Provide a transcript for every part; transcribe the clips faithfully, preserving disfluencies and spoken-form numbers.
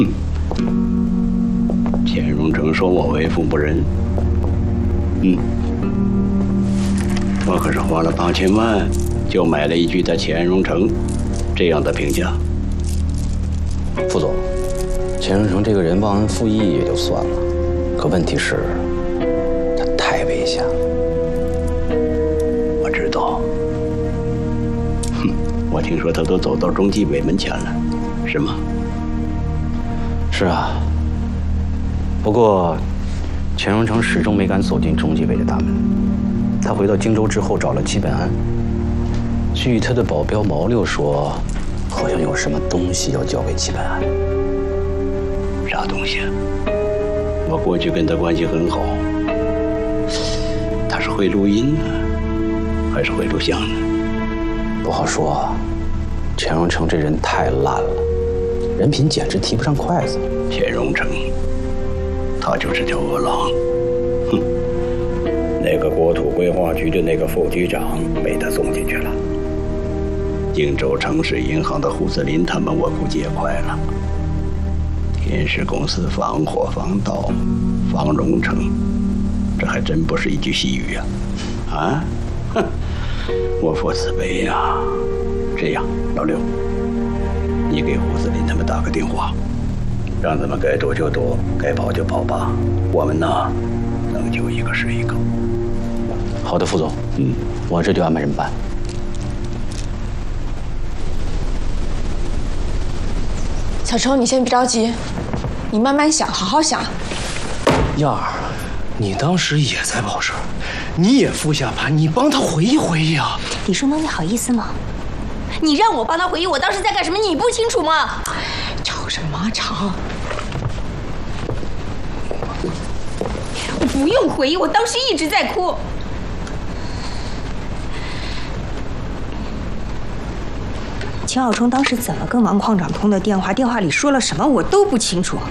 钱荣成说我为富不仁，嗯，我可是花了八千万就买了一句他钱荣成这样的评价。 副总，钱荣成这个人忘恩负义也就算了，可问题是，他太危险了。 我知道，哼，我听说他都走到中纪委门前了，是吗？ 是啊。不过，钱荣成始终没敢走进中纪委的大门。他回到荆州之后找了戚本安，据他的保镖毛六说，好像有什么东西要交给戚本安。 啥东西？我过去跟他关系很好，他是会录音呢，还是会录像呢？ 不好说。钱荣成这人太烂了，人品简直提不上筷子。 钱荣成。他就是条恶狼，哼！那个国土规划局的那个副局长被他送进去了。荆州城市银行的胡子林他们，我估计也快了。天使公司防火防盗防荣成，这还真不是一句细语啊！啊，哼！我父慈悲呀！这样，老刘，你给胡子林他们打个电话。让他们该躲就躲，该跑就跑吧。我们呢，能救一个是一个。 好的，副总，嗯，我这就安排人办。 小周，你先别着急，你慢慢想，好好想。 燕儿，你当时也在报社，你也付下盘，你帮他回忆回忆啊。 李书能，你好意思吗？你让我帮他回忆我当时在干什么，你不清楚吗？ 吵什么吵？ 我不用回忆，我当时一直在哭。 钱小冲当时怎么跟王矿长通的电话？电话里说了什么我都不清楚。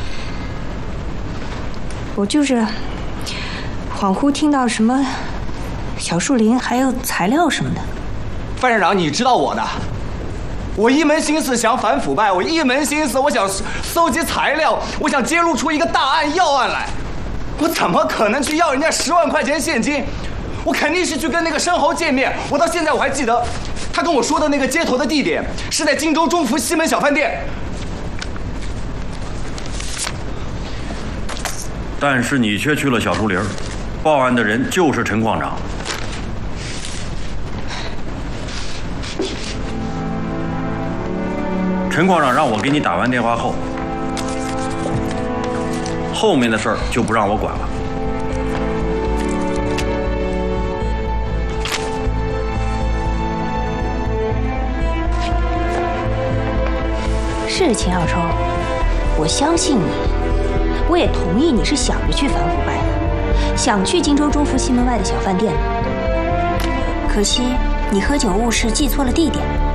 我就是恍惚听到什么小树林还有材料什么的。 范社长，你知道我的，我一门心思想反腐败，我一门心思我想搜集材料，我想揭露出一个大案要案来。我怎么可能去要人家十万块钱现金？我肯定是去跟那个生蚝见面。我到现在我还记得，他跟我说的那个接头的地点是在荆州中福西门小饭店。 但是你却去了小树林，报案的人就是陈矿长。陈矿长让我给你打完电话后，后面的事儿就不让我管了。 是钱小冲，我相信你，我也同意你是想着去反腐败的，想去荆州中福西门外的小饭店的。可惜你喝酒误事，记错了地点。